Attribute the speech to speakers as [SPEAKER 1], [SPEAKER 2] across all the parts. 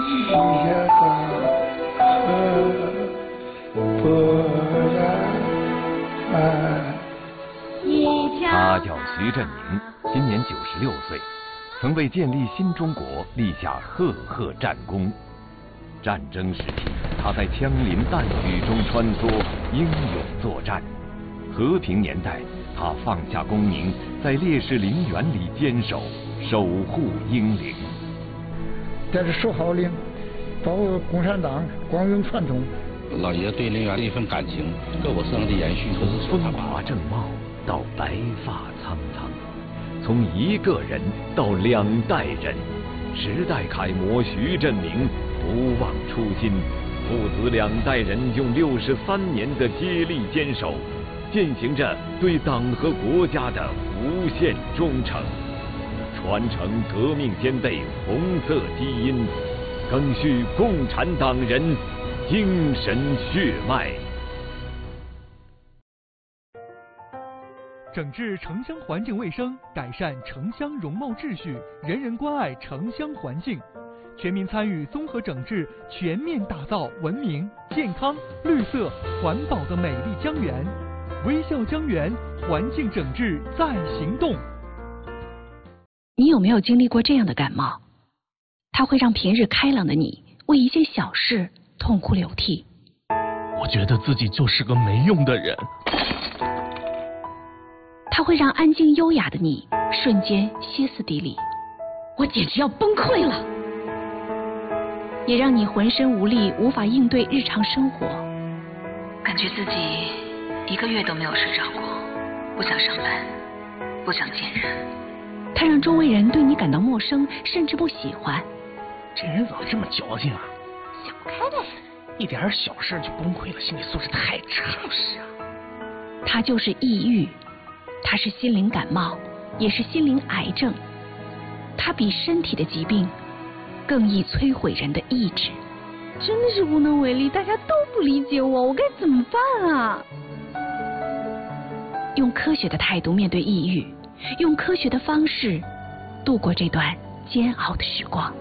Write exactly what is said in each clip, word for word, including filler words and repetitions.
[SPEAKER 1] 也好，不然。
[SPEAKER 2] 他叫徐振宁，今年九十六岁，曾为建立新中国立下赫赫战功。战争时期，他在枪林弹雨中穿梭，英勇作战；和平年代，他放下功名，在烈士陵园里坚守，守护英灵。
[SPEAKER 1] 这是守号令，保护共产党光荣传统。
[SPEAKER 3] 老爷对陵园的一份感情，各我生的延续，都是
[SPEAKER 2] 风华正茂到白发苍苍，从一个人到两代人，时代楷模徐振宁不忘初心，父子两代人用六十三年的接力坚守，践行着对党和国家的无限忠诚，传承革命先辈红色基因，更续共产党人精神血脉。
[SPEAKER 4] 整治城乡环境卫生，改善城乡容貌秩序，人人关爱城乡环境，全民参与综合整治，全面打造文明、健康、绿色、环保的美丽江源。微笑江源，环境整治在行动。
[SPEAKER 5] 你有没有经历过这样的感冒？它会让平日开朗的你为一件小事痛哭流涕。
[SPEAKER 6] 我觉得自己就是个没用的人。
[SPEAKER 5] 它会让安静优雅的你瞬间歇斯底里，我简直要崩溃了。也让你浑身无力，无法应对日常生活，
[SPEAKER 7] 感觉自己一个月都没有睡着过，不想上班，不想见人。
[SPEAKER 5] 它让周围人对你感到陌生，甚至不喜欢。
[SPEAKER 6] 这人怎么这么矫情啊？
[SPEAKER 7] 想不开呗，
[SPEAKER 6] 一点小事就崩溃了，心理素质太差。
[SPEAKER 7] 就是啊，
[SPEAKER 5] 它就是抑郁。它是心灵感冒，也是心灵癌症。它比身体的疾病更易摧毁人的意志。
[SPEAKER 8] 真的是无能为力，大家都不理解我，我该怎么办啊？
[SPEAKER 5] 用科学的态度面对抑郁，用科学的方式度过这段煎熬的时光。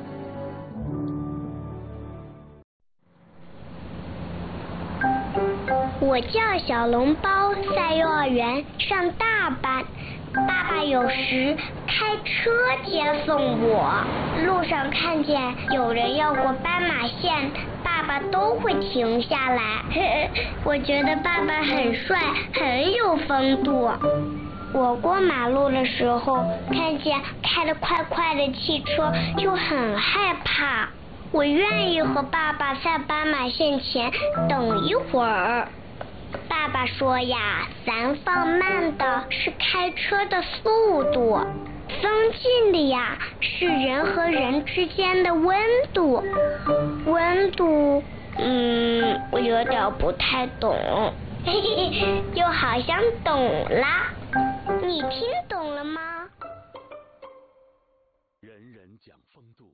[SPEAKER 9] 我叫小笼包，在幼儿园上大班。爸爸有时开车接送我，路上看见有人要过斑马线，爸爸都会停下来。我觉得爸爸很帅，很有风度。我过马路的时候，看见开得快快的汽车，就很害怕。我愿意和爸爸在斑马线前等一会儿。爸爸说呀，咱放慢的是开车的速度，增进的呀是人和人之间的温度。温度，嗯，我有点不太懂，嘿嘿，又好像懂啦。你听懂了吗？
[SPEAKER 2] 人人讲风度。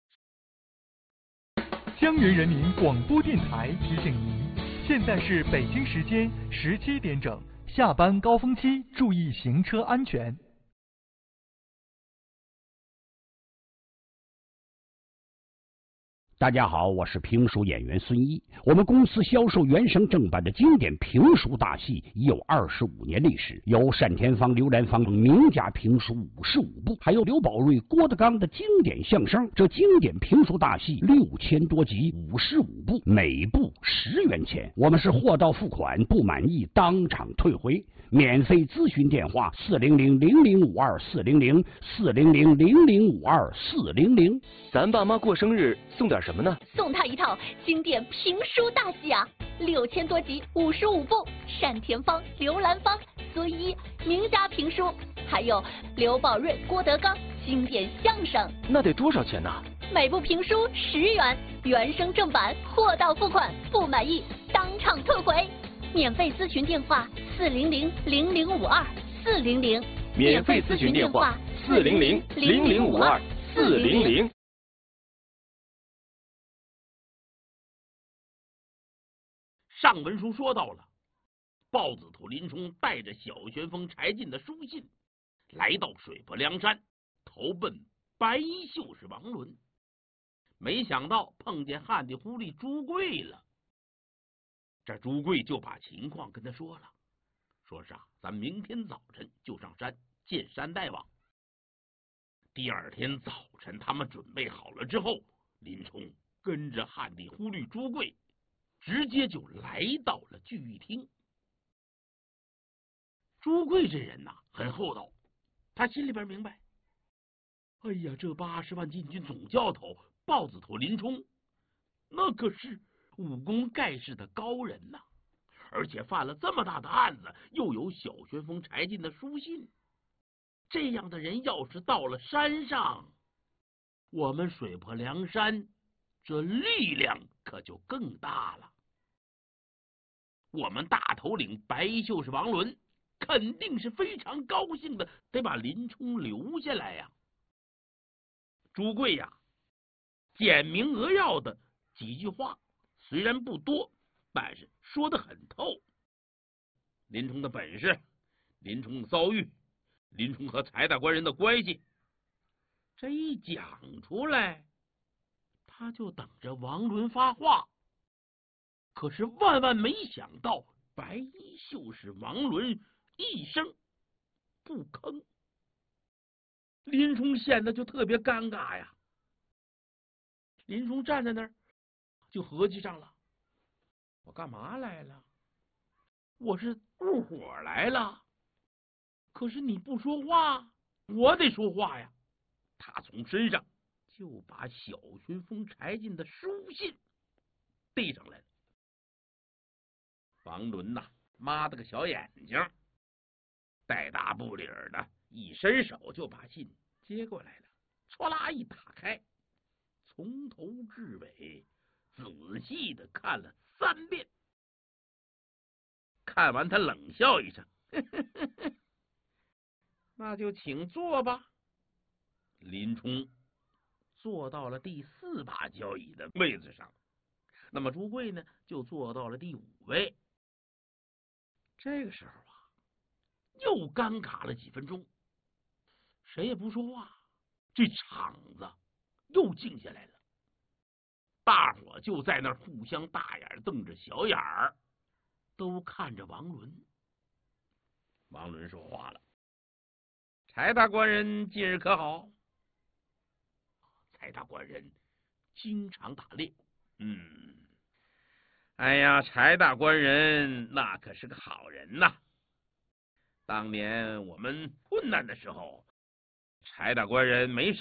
[SPEAKER 4] 江源人民广播电台提醒您，现在是北京时间十七点整，下班高峰期，注意行车安全。
[SPEAKER 10] 大家好，我是评书演员孙一。我们公司销售原声正版的经典评书大戏已有二十五年历史，有单田芳、刘兰芳名家评书五十五部，还有刘宝瑞、郭德纲的经典相声。这经典评书大戏六千多集，五十五部，每部十元钱。我们是货到付款，不满意当场退回。免费咨询电话：四零零零零五二四零零四零零零零五二四零零。
[SPEAKER 2] 咱爸妈过生日送点什么呢？
[SPEAKER 11] 送他一套经典评书大戏啊，六千多集，五十五部，单田芳、刘兰芳、孙一名家评书，还有刘宝瑞、郭德纲经典相声。
[SPEAKER 2] 那得多少钱呢？
[SPEAKER 11] 每部评书十元，原声正版，货到付款，不满意当场退回。免费咨询电话：四零零零零五二四零零。
[SPEAKER 2] 免费咨询电话：四零零零零五二四零零。
[SPEAKER 12] 上文书说到了，豹子头林冲带着小旋风柴进的书信，来到水泊梁山，投奔白衣秀士王伦。 没想到碰见汉地狐狸朱贵了。这朱贵就把情况跟他说了，说是啊，咱明天早晨就上山见山大王。第二天早晨，他们准备好了之后，林冲跟着汉地狐狸朱贵，直接就来到了聚义厅。朱贵这人呐、啊，很厚道，他心里边明白，哎呀，这八十万禁军总教头豹子头林冲，那可是武功盖世的高人呐、啊，而且犯了这么大的案子，又有小旋风柴进的书信。这样的人要是到了山上，我们水泊梁山这力量可就更大了。我们大头领白衣秀士王伦肯定是非常高兴的，得把林冲留下来呀、啊。朱贵呀、啊，简明扼要的几句话，虽然不多，但是说得很透。林冲的本事，林冲的遭遇，林冲和柴大官人的关系，这一讲出来，他就等着王伦发话。可是万万没想到，白衣秀士王伦一声不吭，林冲显得就特别尴尬呀。林冲站在那儿，就合计上了：我干嘛来了？我是入伙来了。可是你不说话，我得说话呀。他从身上就把小旋风柴进的书信递上来了。王伦呐，妈的个小眼睛，带大不理儿的一伸手就把信接过来了，唰啦一打开，从头至尾仔细的看了三遍。看完他冷笑一声，呵呵呵呵，那就请坐吧。林冲坐到了第四把交椅的位子上，那么朱贵呢，就坐到了第五位。这个时候啊，又尴尬了几分钟，谁也不说话，这场子又静下来了。大伙就在那儿互相大眼瞪着小眼儿，都看着王伦。王伦说话了：“柴大官人近日可好？”柴大官人经常打猎，嗯，哎呀，柴大官人那可是个好人呐。当年我们困难的时候，柴大官人没少